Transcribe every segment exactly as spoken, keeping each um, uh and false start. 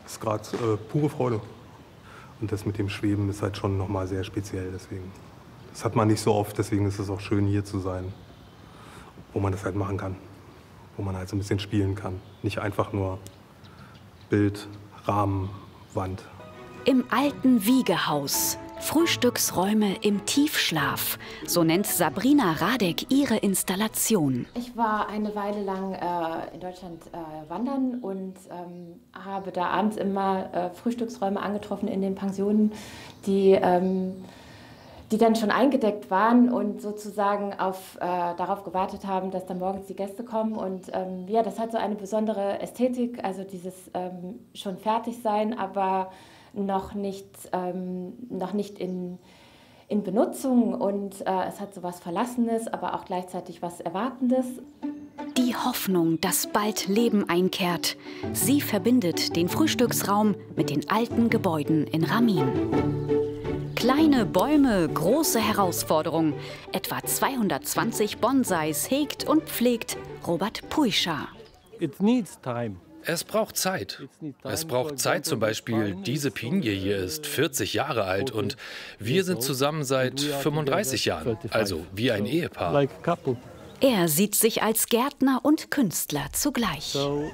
ist gerade äh, pure Freude. Und das mit dem Schweben ist halt schon nochmal sehr speziell. Deswegen. Das hat man nicht so oft, deswegen ist es auch schön, hier zu sein, wo man das halt machen kann. Wo man halt so ein bisschen spielen kann. Nicht einfach nur Bild, Rahmen, Wand. Im alten Wiegehaus. Frühstücksräume im Tiefschlaf. So nennt Sabrina Radek ihre Installation. Ich war eine Weile lang äh, in Deutschland äh, wandern und ähm, habe da abends immer äh, Frühstücksräume angetroffen in den Pensionen, die, ähm, die dann schon eingedeckt waren und sozusagen auf, äh, darauf gewartet haben, dass dann morgens die Gäste kommen. Und ähm, ja, das hat so eine besondere Ästhetik, also dieses ähm, schon fertig sein, aber noch nicht, ähm, noch nicht in, in Benutzung, und äh, es hat so was Verlassenes, aber auch gleichzeitig was Erwartendes. Die Hoffnung, dass bald Leben einkehrt. Sie verbindet den Frühstücksraum mit den alten Gebäuden in Ramin. Kleine Bäume, große Herausforderung. Etwa zweihundertzwanzig Bonsais hegt und pflegt Robert Puischa. It needs time. Es braucht Zeit. Es braucht Zeit, zum Beispiel, diese Pinie hier ist vierzig Jahre alt und wir sind zusammen seit fünfunddreißig Jahren, also wie ein Ehepaar. Er sieht sich als Gärtner und Künstler zugleich.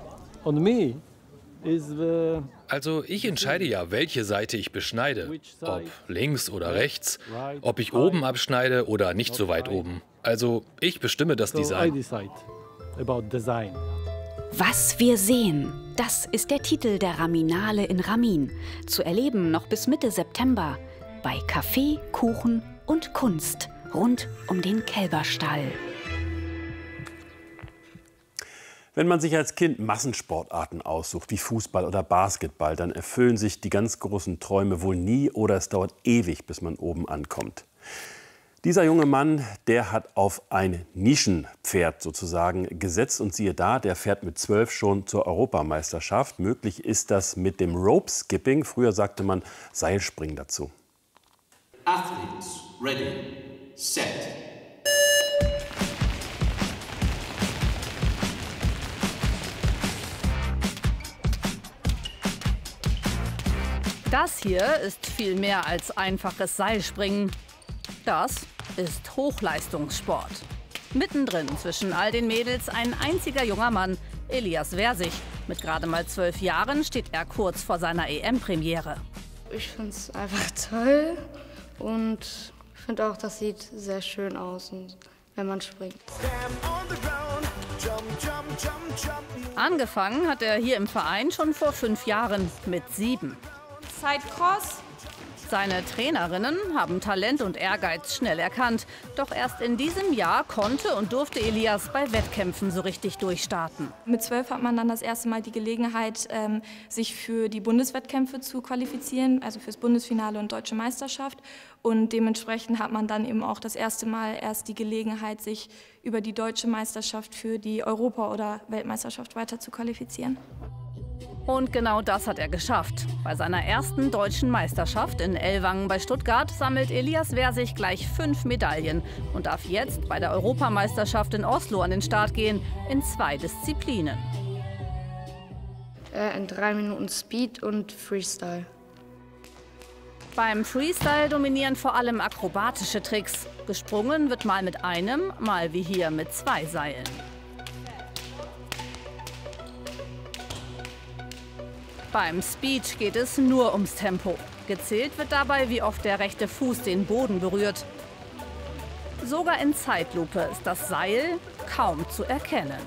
Also ich entscheide ja, welche Seite ich beschneide, ob links oder rechts, ob ich oben abschneide oder nicht so weit oben. Also ich bestimme das Design. Was wir sehen, das ist der Titel der Raminale in Ramin. Zu erleben noch bis Mitte September bei Kaffee, Kuchen und Kunst rund um den Kälberstall. Wenn man sich als Kind Massensportarten aussucht, wie Fußball oder Basketball, dann erfüllen sich die ganz großen Träume wohl nie oder es dauert ewig, bis man oben ankommt. Dieser junge Mann, der hat auf ein Nischenpferd sozusagen gesetzt und siehe da, der fährt mit zwölf schon zur Europameisterschaft. Möglich ist das mit dem Rope Skipping. Früher sagte man Seilspringen dazu. Athletes, ready, set. Das hier ist viel mehr als einfaches Seilspringen. Das ist Hochleistungssport. Mittendrin zwischen all den Mädels ein einziger junger Mann, Elias Versich. Mit gerade mal zwölf Jahren steht er kurz vor seiner E M-Premiere. Ich finde es einfach toll und ich finde auch, das sieht sehr schön aus, wenn man springt. Angefangen hat er hier im Verein schon vor fünf Jahren mit sieben. Sidecross. Seine Trainerinnen haben Talent und Ehrgeiz schnell erkannt. Doch erst in diesem Jahr konnte und durfte Elias bei Wettkämpfen so richtig durchstarten. Mit zwölf hat man dann das erste Mal die Gelegenheit, sich für die Bundeswettkämpfe zu qualifizieren, also fürs Bundesfinale und Deutsche Meisterschaft. Und dementsprechend hat man dann eben auch das erste Mal erst die Gelegenheit, sich über die Deutsche Meisterschaft für die Europa- oder Weltmeisterschaft weiter zu qualifizieren. Und genau das hat er geschafft. Bei seiner ersten deutschen Meisterschaft in Ellwangen bei Stuttgart sammelt Elias Versich gleich fünf Medaillen und darf jetzt bei der Europameisterschaft in Oslo an den Start gehen, in zwei Disziplinen. Äh, in drei Minuten Speed und Freestyle. Beim Freestyle dominieren vor allem akrobatische Tricks. Gesprungen wird mal mit einem, mal wie hier mit zwei Seilen. Beim Speed geht es nur ums Tempo. Gezählt wird dabei, wie oft der rechte Fuß den Boden berührt. Sogar in Zeitlupe ist das Seil kaum zu erkennen.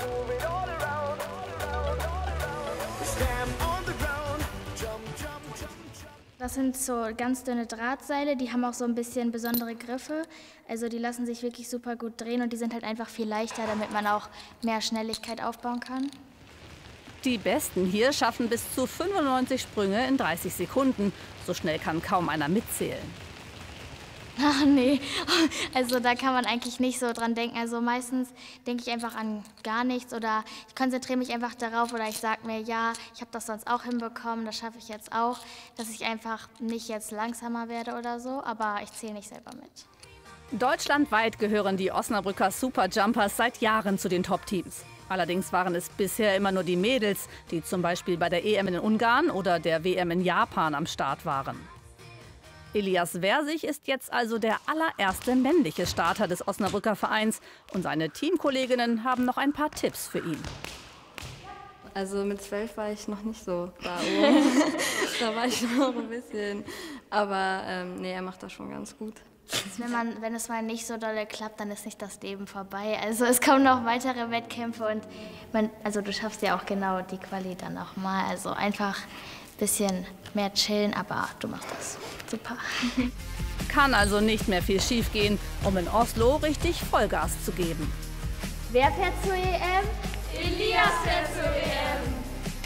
Das sind so ganz dünne Drahtseile, die haben auch so ein bisschen besondere Griffe. Also die lassen sich wirklich super gut drehen und die sind halt einfach viel leichter, damit man auch mehr Schnelligkeit aufbauen kann. Die Besten hier schaffen bis zu fünfundneunzig Sprünge in dreißig Sekunden. So schnell kann kaum einer mitzählen. Ach nee, also da kann man eigentlich nicht so dran denken. Also meistens denke ich einfach an gar nichts oder ich konzentriere mich einfach darauf oder ich sage mir, ja, ich habe das sonst auch hinbekommen, das schaffe ich jetzt auch, dass ich einfach nicht jetzt langsamer werde oder so, aber ich zähle nicht selber mit. Deutschlandweit gehören die Osnabrücker Superjumpers seit Jahren zu den Top-Teams. Allerdings waren es bisher immer nur die Mädels, die zum Beispiel bei der E M in Ungarn oder der W M in Japan am Start waren. Elias Versich ist jetzt also der allererste männliche Starter des Osnabrücker Vereins und seine Teamkolleginnen haben noch ein paar Tipps für ihn. Also mit zwölf war ich noch nicht so da oben. Da war ich noch ein bisschen. Aber ähm, nee, er macht das schon ganz gut. Wenn, man, wenn es mal nicht so dolle klappt, dann ist nicht das Leben vorbei. Also es kommen noch weitere Wettkämpfe und man, also du schaffst ja auch genau die Quali dann noch mal. Also einfach ein bisschen mehr chillen, aber du machst das super. Kann also nicht mehr viel schief gehen, um in Oslo richtig Vollgas zu geben. Wer fährt zur E M? Elias fährt zur E M.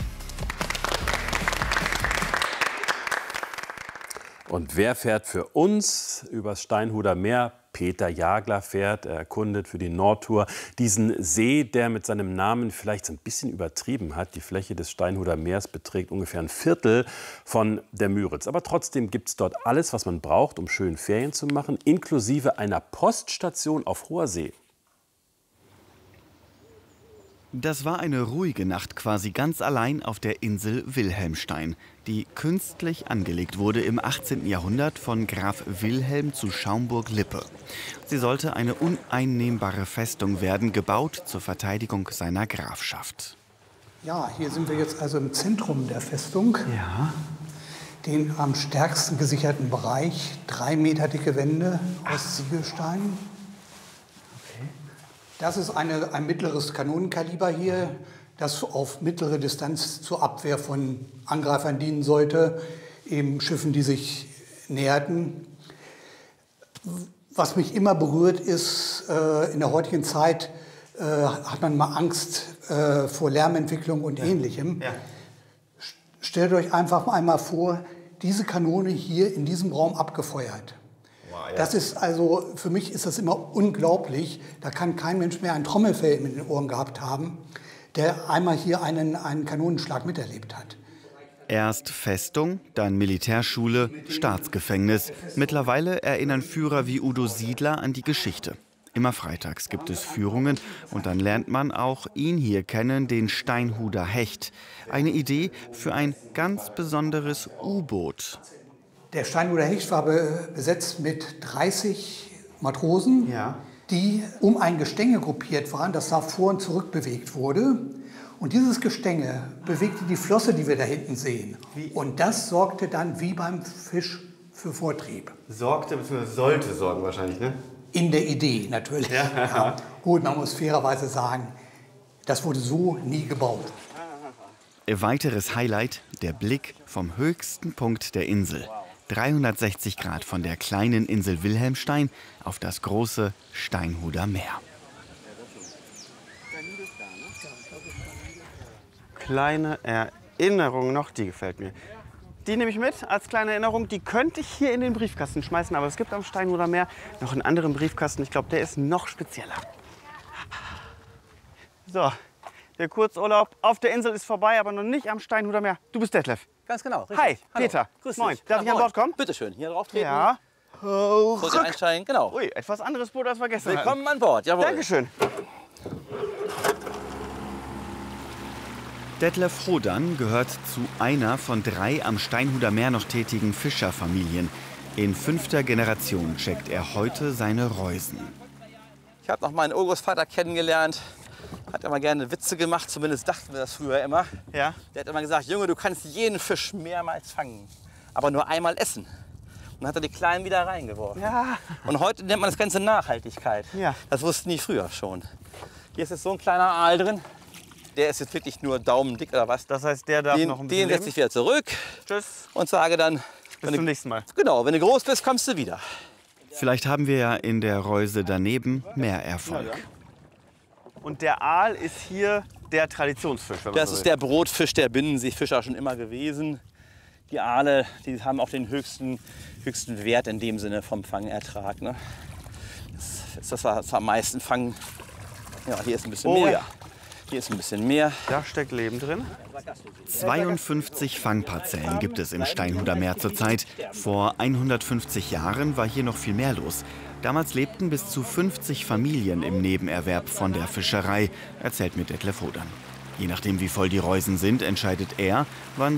Und wer fährt für uns übers Steinhuder Meer? Peter Jagler fährt, er erkundet für die Nordtour diesen See, der mit seinem Namen vielleicht so ein bisschen übertrieben hat. Die Fläche des Steinhuder Meers beträgt ungefähr ein Viertel von der Müritz. Aber trotzdem gibt es dort alles, was man braucht, um schön Ferien zu machen, inklusive einer Poststation auf hoher See. Das war eine ruhige Nacht quasi ganz allein auf der Insel Wilhelmstein, die künstlich angelegt wurde im achtzehnten Jahrhundert von Graf Wilhelm zu Schaumburg-Lippe. Sie sollte eine uneinnehmbare Festung werden, gebaut zur Verteidigung seiner Grafschaft. Ja, hier sind wir jetzt also im Zentrum der Festung. Ja. Den am stärksten gesicherten Bereich, drei Meter dicke Wände aus Ziegelstein. Das ist eine, ein mittleres Kanonenkaliber hier, das auf mittlere Distanz zur Abwehr von Angreifern dienen sollte, eben Schiffen, die sich näherten. Was mich immer berührt ist, äh, in der heutigen Zeit äh, hat man mal Angst äh, vor Lärmentwicklung und ja. Ähnlichem. Ja. Stellt euch einfach einmal vor, diese Kanone hier in diesem Raum abgefeuert. Das ist also, für mich ist das immer unglaublich. Da kann kein Mensch mehr ein Trommelfell in den Ohren gehabt haben, der einmal hier einen, einen Kanonenschlag miterlebt hat. Erst Festung, dann Militärschule, Staatsgefängnis. Mittlerweile erinnern Führer wie Udo Siedler an die Geschichte. Immer freitags gibt es Führungen und dann lernt man auch ihn hier kennen, den Steinhuder Hecht. Eine Idee für ein ganz besonderes U-Boot. Der Steinhuder Hecht war besetzt mit dreißig Matrosen, ja. die um ein Gestänge gruppiert waren, das da vor und zurück bewegt wurde. Und dieses Gestänge bewegte die Flosse, die wir da hinten sehen. Wie? Und das sorgte dann wie beim Fisch für Vortrieb. Sorgte bzw. sollte sorgen wahrscheinlich, ne? In der Idee natürlich. Ja. Ja. Gut, man muss fairerweise sagen, das wurde so nie gebaut. Ein weiteres Highlight, der Blick vom höchsten Punkt der Insel. dreihundertsechzig Grad von der kleinen Insel Wilhelmstein auf das große Steinhuder Meer. Kleine Erinnerung noch, die gefällt mir. Die nehme ich mit als kleine Erinnerung. Die könnte ich hier in den Briefkasten schmeißen, aber es gibt am Steinhuder Meer noch einen anderen Briefkasten. Ich glaube, der ist noch spezieller. So, der Kurzurlaub auf der Insel ist vorbei, aber noch nicht am Steinhuder Meer. Du bist Detlef. Ganz genau. Richtig. Hi, Hallo. Peter. Grüß Moin. dich. Darf ja, ich an moin. Bord kommen? Bitte schön, hier drauf treten. Ja. Vorsicht einsteigen, genau. Ui, etwas anderes Boot als wir gestern Willkommen hatten. an Bord, jawohl. Dankeschön. Detlef Hodan gehört zu einer von drei am Steinhuder Meer noch tätigen Fischerfamilien. In fünfter Generation checkt er heute seine Reusen. Ich habe noch meinen Urgroßvater kennengelernt. Hat immer gerne Witze gemacht, zumindest dachten wir das früher immer. Ja. Der hat immer gesagt, Junge, du kannst jeden Fisch mehrmals fangen, aber nur einmal essen. Und dann hat er die Kleinen wieder reingeworfen. Ja. Und heute nennt man das Ganze Nachhaltigkeit. Ja. Das wussten die früher schon. Hier ist jetzt so ein kleiner Aal drin. Der ist jetzt wirklich nur daumendick oder was. Das heißt, der darf den, noch ein bisschen Den setze ich wieder zurück. Tschüss. Und sage dann, bis zum nächsten Mal. Genau, wenn du groß bist, kommst du wieder. Vielleicht haben wir ja in der Reuse daneben mehr Erfolg. Ja, ja. Und der Aal ist hier der Traditionsfisch. Wenn man das so ist will. der Brotfisch der Binnenseefischer schon immer gewesen. Die Aale, die haben auch den höchsten, höchsten Wert in dem Sinne vom Fangertrag. Ne? Das ist das, was wir am meisten fangen. Ja, hier ist ein bisschen oh, mehr. Ja. Hier ist ein bisschen mehr. Da steckt Leben drin. zweiundfünfzig Fangparzellen gibt es im Steinhuder Meer zurzeit. Vor hundertfünfzig Jahren war hier noch viel mehr los. Damals lebten bis zu fünfzig Familien im Nebenerwerb von der Fischerei, erzählt mir Detlef Hodern. Je nachdem, wie voll die Reusen sind, entscheidet er, wann